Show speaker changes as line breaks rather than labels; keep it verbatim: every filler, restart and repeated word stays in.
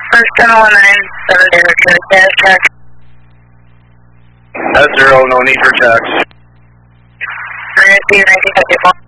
First ten one nine, seven zero, dash check.
That's zero, no need for checks.
nineteen fifty-four.